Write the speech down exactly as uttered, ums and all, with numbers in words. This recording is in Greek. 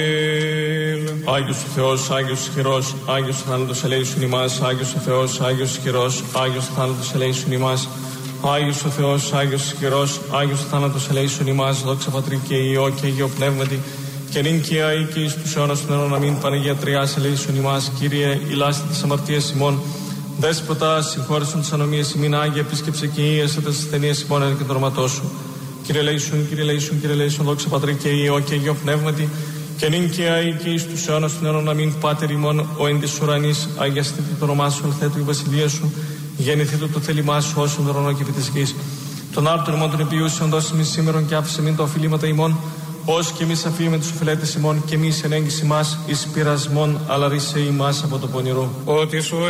Άγιος ο Θεός, Άγιος ισχυρός, Άγιος ο θάνατος ελέησον ημάς, Άγιος ο Θεός, Άγιος ισχυρός, Άγιος ο θάνατος ελέησον ημάς, Άγιος ο Θεός, Άγιος ισχυρός, Άγιος ο θάνατος ελέησον ημάς, δόξα Πατρί και Υιό και Αγίο Πνεύματι, και νυν και αεί και εις τους αιώνας των αιώνων αμήν. Παναγία Τριάς ελέησον ημάς, Κύριε, ηλάστη τις αμαρτίες ημών, Δέσποτα, συγχώρεσον τις ανομίες ημίν, Άγια επίσκεψε και ίεσε τις ασθενείες ημών εν και το όνοματό σου. Κύριε ελέησον, Κύριε ελέησον, Κύριε ελέησον, δόξα Πατρί και Υιό και Αγίο Πνεύματι, και νυν και αεί και εις τους αιώνας των αιώνων αμήν. Πάτερ ημών, ο εν της ουρανής, αγιαστείτε το όνομά σου, ελθέτω η βασιλεία σου, γεννηθείτε το θέλημά σου, όσον ουρανό και επί της γης. Τον άρτον ημών των επιούσεων δώσει μη σήμερον και άφησε μην τα οφειλήματα ημών, ως και εμείς αφήνουμε τους οφειλέτες ημών, και εμείς ενέγγιση μας εις πειρασμόν, αλλά ρίσε ημάς από το πονηρό. Ότι σου